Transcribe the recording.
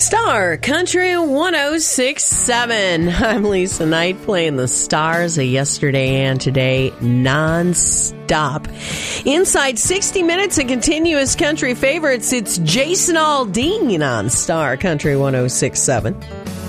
Star Country 1067. I'm Lisa Knight playing the stars of yesterday and today non-stop. Inside 60 minutes of continuous country favorites, it's Jason Aldean on Star Country 1067.